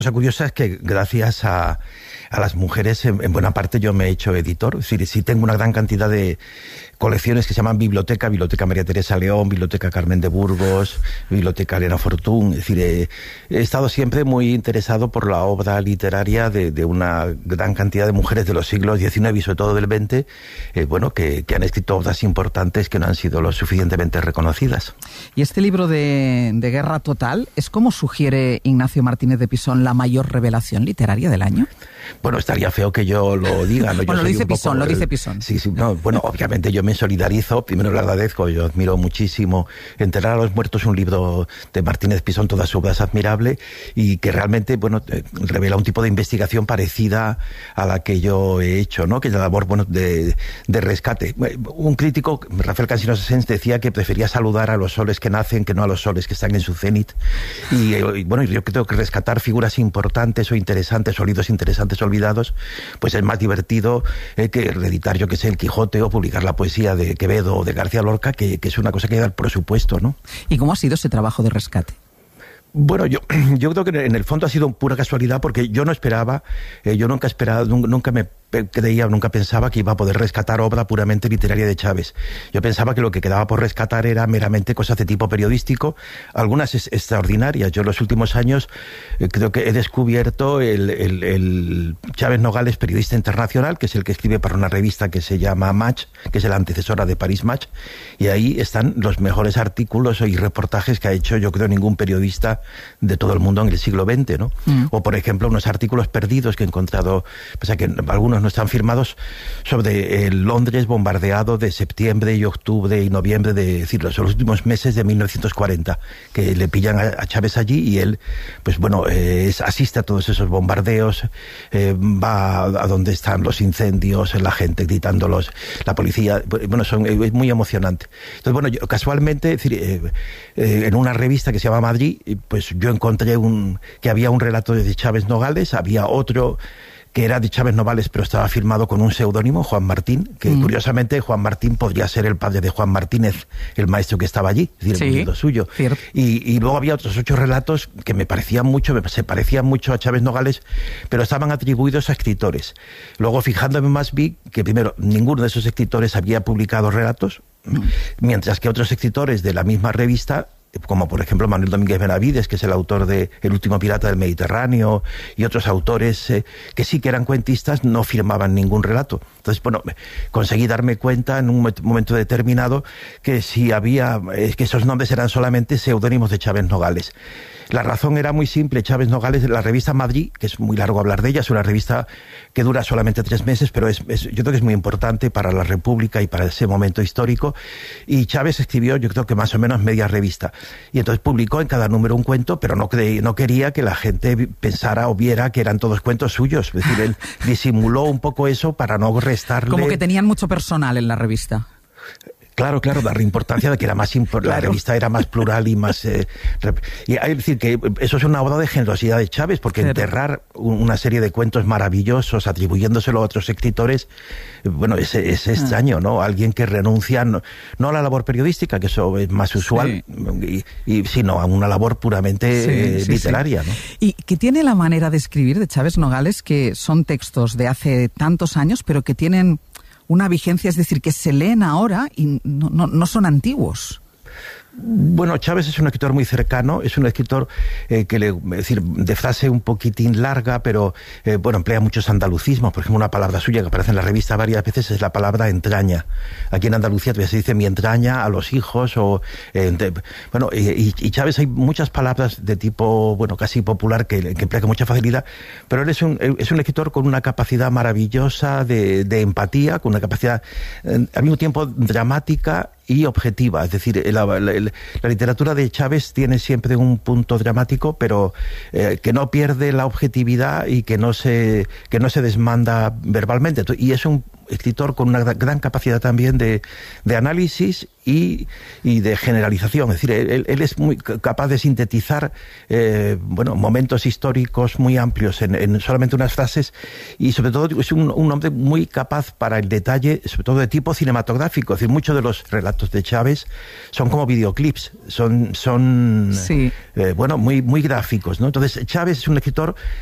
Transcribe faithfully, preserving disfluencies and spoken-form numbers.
cosa curiosa es que gracias a, a las mujeres, en, en buena parte yo me he hecho editor. Es decir, sí tengo una gran cantidad de colecciones que se llaman biblioteca, Biblioteca María Teresa León, Biblioteca Carmen de Burgos, Biblioteca Elena Fortún. Es decir, he, he estado siempre muy interesado por la obra literaria de, de una gran cantidad de mujeres de los siglos diecinueve y sobre todo del veinte, eh, bueno, que, que han escrito obras importantes que no han sido lo suficientemente reconocidas. Y este libro de, de Guerra Total, ¿es como sugiere Ignacio Martínez de Pisón la mayor revelación literaria del año? Bueno, estaría feo que yo lo diga, ¿no? Yo bueno, lo dice Pisón, poco, lo dice Pisón. Sí, sí, no, bueno, obviamente yo me solidarizo, primero le agradezco, yo admiro muchísimo. Enterrar a los muertos, un libro de Martínez Pisón, toda su obra es admirable y que realmente, bueno, eh, revela un tipo de investigación parecida a la que yo he hecho, ¿no? Que es la labor, bueno, de, de rescate. Un crítico, Rafael Cansinos Asens, decía que prefería saludar a los soles que nacen que no a los soles que están en su cenit. Y, y bueno, yo creo que rescatar figuras importantes o interesantes, sólidos interesantes olvidados, pues es más divertido eh, que reeditar, yo que sé, el Quijote o publicar la poesía de Quevedo o de García Lorca, que, que es una cosa que da el presupuesto, ¿no? ¿Y cómo ha sido ese trabajo de rescate? Bueno, yo, yo creo que en el fondo ha sido pura casualidad, porque yo no esperaba, eh, yo nunca esperaba, nunca me creía, nunca pensaba que iba a poder rescatar obra puramente literaria de Chávez. Yo pensaba que lo que quedaba por rescatar era meramente cosas de tipo periodístico, algunas es, extraordinarias. Yo en los últimos años eh, creo que he descubierto el, el, el Chávez Nogales, periodista internacional, que es el que escribe para una revista que se llama Match, que es la antecesora de Paris Match, y ahí están los mejores artículos y reportajes que ha hecho, yo creo, ningún periodista de todo el mundo en el siglo veinte, ¿no? Mm. O, por ejemplo, unos artículos perdidos que he encontrado, pese a que algunos no están firmados, sobre el Londres bombardeado de septiembre y octubre y noviembre de, es decir, los últimos meses de mil novecientos cuarenta, que le pillan a, a Chávez allí y él, pues bueno, eh, es, asiste a todos esos bombardeos, eh, va a, a donde están los incendios, la gente gritándolos, la policía, bueno, son, es muy emocionante. Entonces, bueno, yo, casualmente, es decir, eh, eh, en una revista que se llama Madrid, pues yo encontré un que había un relato de Chávez Nogales, había otro que era de Chávez Nogales, pero estaba firmado con un seudónimo, Juan Martín, que mm. curiosamente Juan Martín podría ser el padre de Juan Martínez, el maestro que estaba allí, es decir, el mundo suyo. Y, y luego había otros ocho relatos que me parecían mucho, me, se parecían mucho a Chávez Nogales, pero estaban atribuidos a escritores. Luego, fijándome más, vi que primero, ninguno de esos escritores había publicado relatos, mm. mientras que otros escritores de la misma revista, como por ejemplo Manuel Domínguez Benavides, que es el autor de El último pirata del Mediterráneo, y otros autores eh, que sí que eran cuentistas, no firmaban ningún relato. Entonces, bueno, conseguí darme cuenta en un momento determinado que si había, eh, que esos nombres eran solamente seudónimos de Chávez Nogales. La razón era muy simple. Chávez Nogales, la revista Madrid, que es muy largo hablar de ella, es una revista que dura solamente tres meses, pero es, es, yo creo que es muy importante para la República y para ese momento histórico. Y Chávez escribió, yo creo que más o menos media revista. Y entonces publicó en cada número un cuento, pero no, cre- no quería que la gente pensara o viera que eran todos cuentos suyos. Es decir, él disimuló un poco eso para no restarle... Como que tenían mucho personal en la revista. Claro, claro, dar importancia de que era más imp- la revista era más plural y más... Eh, rep- y hay que decir que eso es una obra de generosidad de Chávez, porque claro, enterrar una serie de cuentos maravillosos atribuyéndoselo a otros escritores, eh, bueno, es, es extraño, ¿no? Alguien que renuncia no, no a la labor periodística, que eso es más usual, sí. y, y, sino a una labor puramente sí, eh, sí, literaria, sí. ¿no? Y que tiene la manera de escribir de Chávez Nogales, que son textos de hace tantos años, pero que tienen una vigencia, es decir, que se leen ahora y no, no, no son antiguos. Bueno, Chávez es un escritor muy cercano, es un escritor eh, que le, es decir, de frase un poquitín larga, pero eh, bueno, emplea muchos andalucismos. Por ejemplo, una palabra suya que aparece en la revista varias veces es la palabra entraña. Aquí en Andalucía se dice mi entraña a los hijos, o eh, de, bueno, y, y Chávez hay muchas palabras de tipo, bueno, casi popular que, que emplea con mucha facilidad, pero él es un, es un escritor con una capacidad maravillosa de, de empatía, con una capacidad eh, al mismo tiempo dramática y objetiva. Es decir, la, la, la literatura de Chávez tiene siempre un punto dramático, pero eh, que no pierde la objetividad y que no se que no se desmanda verbalmente. Y es un escritor con una gran capacidad también de, de análisis y, y de generalización. Es decir, él, él es muy capaz de sintetizar eh, bueno, momentos históricos muy amplios en, en solamente unas frases, y sobre todo es un, un hombre muy capaz para el detalle, sobre todo de tipo cinematográfico. Es decir, muchos de los relatos de Chávez son como videoclips, son, son sí. eh, bueno, muy, muy gráficos, ¿no? Entonces, Chávez es un escritor